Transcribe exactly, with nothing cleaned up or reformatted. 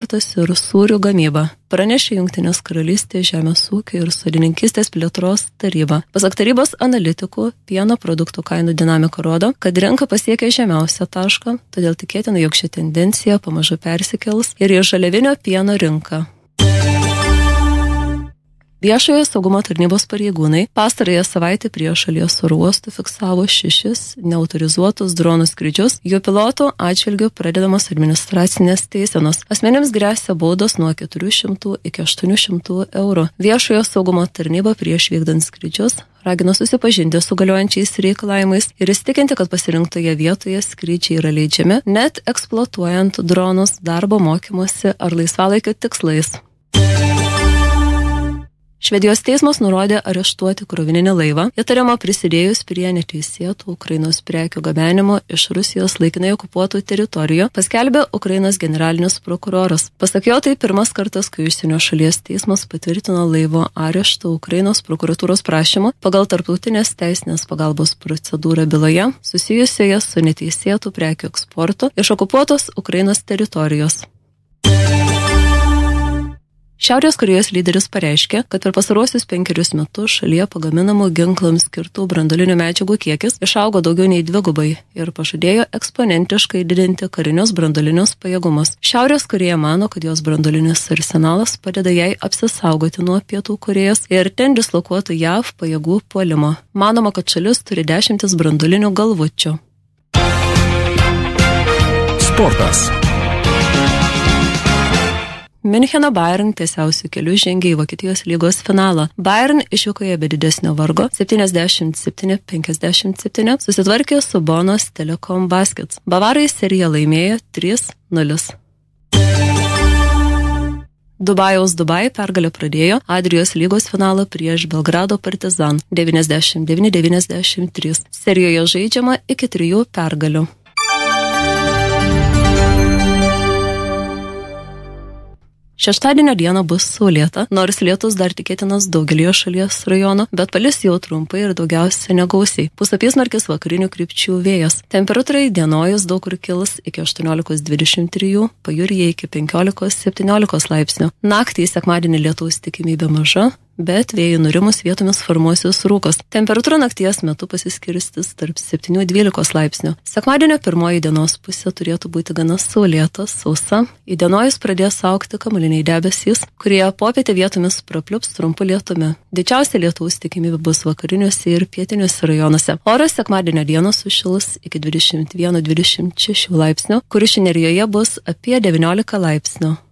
transportas ir sūrių gamyba, pranešė Jungtinės karalystės žemės ūkio ir sodininkystės plėtros taryba. Pasak tarybos analitikų, pieno produktų kainų dinamika rodo, kad rinka pasiekė žemiausią tašką, todėl tikėtina, jog ši tendencija pamažu persikels ir į žaliavinio pieno rinką. Viešojo saugumo tarnybos pareigūnai pastarąją savaitę prie šalies oro uostų fiksavo šešis neautorizuotus dronų skrydžius, jų pilotų atžvilgiu pradedamos administracinės teisenos. Asmenims gresia baudos nuo keturių šimtų iki aštuonių šimtų eurų. Viešojo saugumo tarnyba prieš vykdant skrydžius ragino susipažinti su galiojančiais reikalavimais ir įsitikinti, kad pasirinktoje vietoje skrydžiai yra leidžiami, net eksploatuojant dronus darbo mokymosi ar laisvalaikio tikslais. Švedijos teismas nurodė areštuoti krovininį laivą, įtariamą prisidėjus prie neteisėtų Ukrainos prekių gabenimo iš Rusijos laikinai okupuotų teritorijų, paskelbė Ukrainos generalinis prokuroras. Pasak jo, tai pirmas kartas, kai užsienio šalies teismas patvirtino laivo areštą Ukrainos prokuratūros prašymu pagal tarptautinės teisinės pagalbos procedūrą byloje susijusioje su neteisėtų prekių eksportu iš okupuotos Ukrainos teritorijos. Šiaurės Korėjos lyderis pareiškė, kad per pastaruosius penkerius metus šalyje pagaminamų ginklams skirtų branduolinių medžiagų kiekis išaugo daugiau nei dvigubai ir pažadėjo eksponentiškai didinti karinius branduolinius pajėgumus. Šiaurės Korėja mano, kad jos branduolinis arsenalas padeda jai apsisaugoti nuo Pietų Korėjos ir ten dislokuotų J A V pajėgų puolimo. Manoma, kad šalis turi dešimtis branduolinių galvučių. Sportas. Miuncheno Bayern tiesiausių kelių žengė į Vokietijos lygos finalą. Bayern išvykoje be didesnio vargo septyniasdešimt septyni penkiasdešimt septyni susitvarkė su Bonos Telekom Baskets. Bavarai seriją laimėjo trys nulis. Dubajaus Dubai pergalę pradėjo Adrijos lygos finalą prieš Belgrado Partizan devyniasdešimt devyni devyniasdešimt trys. Serijoje žaidžiama iki trijų pergalių. Šeštadienio dieną bus saulėta, nors lietus dar tikėtinas daugelio šalies rajonų, bet palis jau trumpai ir daugiausia negausiai. Pūs apysmarkis vakarinių krypčių vėjas. Temperatūra įdienojus daug kur kils iki aštuoniolikos dvidešimt trijų, pajūryje iki penkiolikos septyniolikos laipsnių. Naktį sekmadienį lietaus tikimybė maža, bet vėjai nurimus vietomis formuosis rūkas. Temperatūra nakties metu pasiskirstis tarp septynių dvylikos laipsnių. Sekmadienio pirmoji dienos pusė turėtų būti gana saulėta, sausa. Įdienojus pradės augti kamuoliniai debesys, kurie popietę vietomis prapliups trumpu lietumi. Didžiausia lietaus tikimybė bus vakariniuose ir pietiniuose rajonuose. Oras sekmadienio dieną sušils iki dvidešimt vieno dvidešimt šešių laipsnių, Kuršių Nerijoje bus apie devyniolika laipsnių.